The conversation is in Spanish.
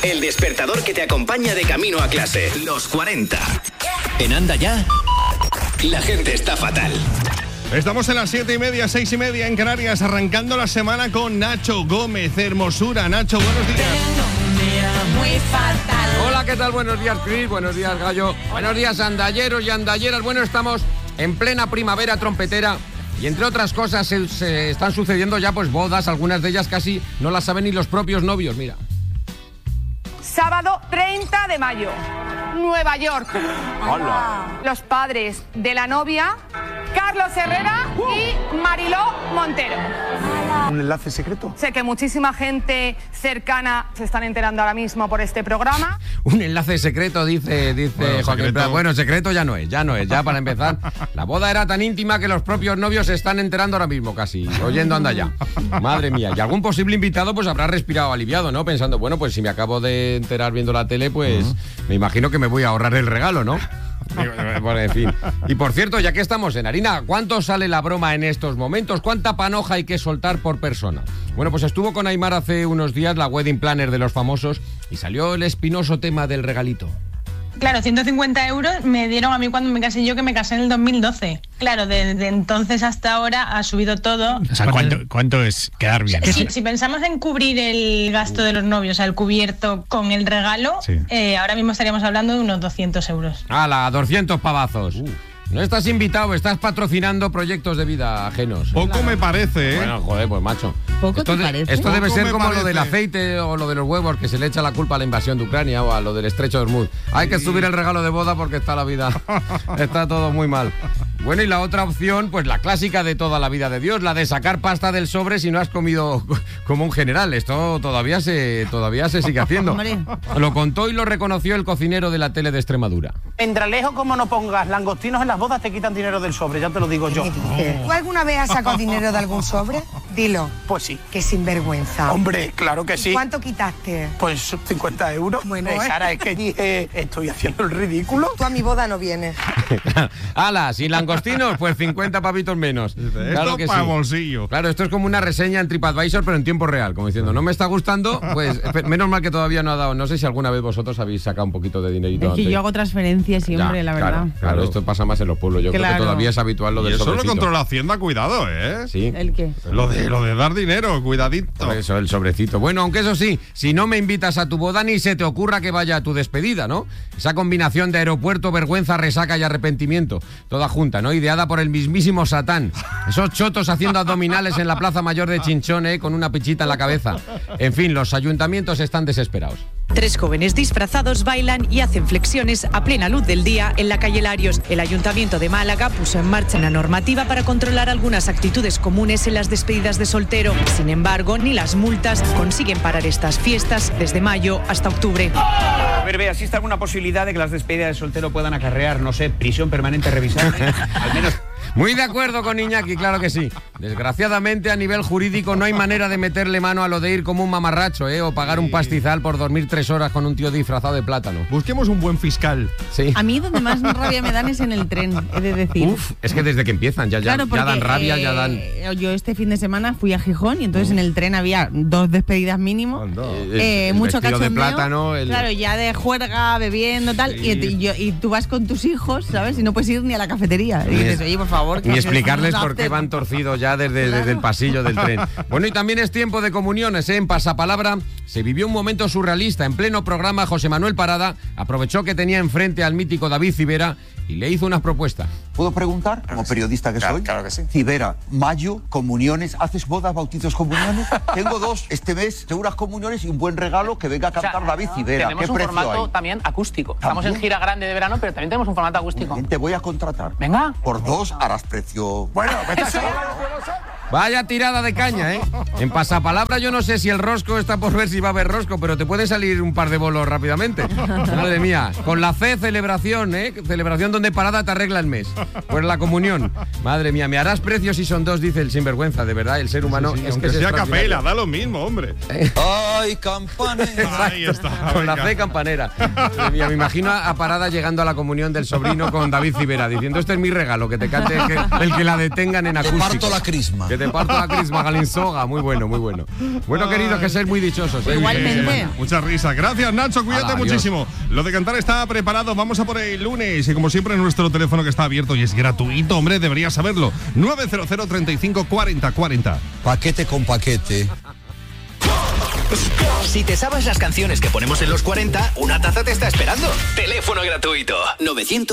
El despertador que te acompaña de camino a clase. Los 40. En Anda Ya, la gente está fatal. Estamos en las 7:30, 6:30 en Canarias, arrancando la semana con Nacho Gómez, Hermosura. Nacho, buenos días. Muy fatal. Hola, ¿qué tal? Buenos días, Chris. Buenos días, Gallo. Buenos días, andalleros y andalleras. Bueno, estamos en plena primavera trompetera y entre otras cosas se están sucediendo ya pues bodas, algunas de ellas casi no las saben ni los propios novios, mira. Sábado 30 de mayo, Nueva York. Hola. Los padres de la novia, Carlos Herrera y Mariló Montero. ¿Un enlace secreto? Sé que muchísima gente cercana se están enterando ahora mismo por este programa. Un enlace secreto, dice Bueno, Joaquín secreto. Prat. Bueno, secreto ya no es, ya para empezar. La boda era tan íntima que los propios novios se están enterando ahora mismo casi, oyendo Anda Ya. Madre mía, y algún posible invitado pues habrá respirado aliviado, ¿no? Pensando, bueno, pues si me acabo de enterar viendo la tele, pues me imagino que me voy a ahorrar el regalo, ¿no? Bueno, en fin. Y por cierto, ya que estamos en harina, ¿cuánto sale la broma en estos momentos? ¿Cuánta panoja hay que soltar por persona? Bueno, pues estuvo con Aimar hace unos días, la wedding planner de los famosos, y salió el espinoso tema del regalito. Claro, 150 euros me dieron a mí cuando me casé yo, que me casé en el 2012. Claro, desde entonces hasta ahora ha subido todo. O sea, ¿cuánto es quedar bien? Si pensamos en cubrir el gasto de los novios, o sea, el cubierto con el regalo, Sí. Ahora mismo estaríamos hablando de unos 200 euros. ¡Hala! 200 pavazos. No estás invitado, estás patrocinando proyectos de vida ajenos. Poco me parece, ¿eh? Bueno, joder, pues macho. ¿Poco Esto te parece? Esto debe Poco ser me como lo del parece. aceite o lo de los huevos, que se le echa la culpa a la invasión de Ucrania o a lo del estrecho de Hormuz. Hay que subir el regalo de boda porque está la vida, está todo muy mal. Bueno, y la otra opción, pues la clásica de toda la vida de Dios, la de sacar pasta del sobre si no has comido como un general. Esto todavía se sigue haciendo. Hombre. Lo contó y lo reconoció el cocinero de la tele de Extremadura. Endralejo, como no pongas langostinos en las bodas, te quitan dinero del sobre, ya te lo digo yo. ¿Tú alguna vez has sacado dinero de algún sobre? Dilo. Pues sí. Qué sinvergüenza. Hombre, claro que sí. ¿Cuánto quitaste? Pues 50 euros. Bueno, Sara, es que dije, estoy haciendo el ridículo. Tú a mi boda no vienes. ¡Hala! Sin langostinos, pues 50 pavitos menos. Esto para bolsillo. Claro, esto es como una reseña en TripAdvisor, pero en tiempo real, como diciendo, no me está gustando, pues menos mal que todavía no ha dado. No sé si alguna vez vosotros habéis sacado un poquito de dinerito Es que antes. yo hago transferencias siempre, Ya, la verdad. Claro, esto pasa más en los pueblos. Yo creo que Claro. todavía es habitual lo Y del eso lo sobrecito. controla Hacienda, cuidado, ¿eh? Sí. ¿El qué? Lo de dar dinero, cuidadito. Por eso, el sobrecito. Bueno, aunque eso sí, si no me invitas a tu boda, ni se te ocurra que vaya a tu despedida, ¿no? Esa combinación de aeropuerto, vergüenza, resaca y arrepentimiento. Toda junta, ¿no? Ideada por el mismísimo Satán. Esos chotos haciendo abdominales en la Plaza Mayor de Chinchón, con una pichita en la cabeza. En fin, los ayuntamientos están desesperados. 3 jóvenes disfrazados bailan y hacen flexiones a plena luz del día en la calle Larios. El Ayuntamiento de Málaga puso en marcha una normativa para controlar algunas actitudes comunes en las despedidas de soltero. Sin embargo, ni las multas consiguen parar estas fiestas desde mayo hasta octubre. A ver, vea, ¿existe alguna posibilidad de que las despedidas de soltero puedan acarrear, no sé, prisión permanente revisable? Al menos... Muy de acuerdo con Iñaki, claro que sí. Desgraciadamente, a nivel jurídico, no hay manera de meterle mano a lo de ir como un mamarracho, o pagar un pastizal por dormir 3 horas con un tío disfrazado de plátano. Busquemos un buen fiscal. Sí. A mí donde más rabia me dan es en el tren, he de decir. Uf, es que desde que empiezan ya Claro, porque, dan rabia, ya dan... Yo este fin de semana fui a Gijón y entonces en el tren había 2 despedidas mínimo. El Mucho vestido cachondeo. de plátano, Claro, ya de juerga, bebiendo, tal. Sí. Y tú vas con tus hijos, ¿sabes? Y no puedes ir ni a la cafetería. Y dices, oye, por favor. Ni explicarles no por qué hace- van torcidos ya desde el pasillo del tren. Bueno, y también es tiempo de comuniones, En Pasapalabra se vivió un momento surrealista. En pleno programa, José Manuel Parada aprovechó que tenía enfrente al mítico David Civera y le hizo unas propuestas. ¿Puedo preguntar, como periodista que soy? Claro que sí. Civera, mayo, comuniones, ¿haces bodas, bautizos, comuniones? Tengo 2 este mes, seguras comuniones y un buen regalo que venga a cantar David Civera. Tenemos ¿Qué un precio formato hay? también acústico. Estamos en gira grande de verano, pero también tenemos un formato acústico. Bien, te voy a contratar. Venga. Por 2 harás precio. Bueno, vete a saber. Vaya tirada de caña, En Pasapalabra yo no sé si el rosco está por ver si va a haber rosco, pero te puede salir un par de bolos rápidamente. Madre mía. Con la C, celebración, Celebración donde Parada te arregla el mes. Pues la comunión. Madre mía, me harás precio si son 2, dice el sinvergüenza. De verdad, el ser humano Sí, es aunque que sea es extraordinario. capela, da lo mismo, hombre. ¡Ay, campanera! Ahí está. Con la venga. C campanera. Madre mía, me imagino a Parada llegando a la comunión del sobrino con David Civera, diciendo, este es mi regalo, que te cante el que la detengan en acústico. crisma. te parto la crisma, Galinsoga. Muy bueno, muy bueno. Bueno, queridos, que seáis muy dichosos. Igualmente. Muchas risas. Gracias, Nacho. Cuídate Hala, adiós. muchísimo. Lo de cantar está preparado. Vamos a por el lunes. Y como siempre, nuestro teléfono que está abierto y es gratuito, hombre, deberías saberlo. 900 35 40 40. Paquete con paquete. Si te sabes las canciones que ponemos en los 40, una taza te está esperando. Teléfono gratuito. 900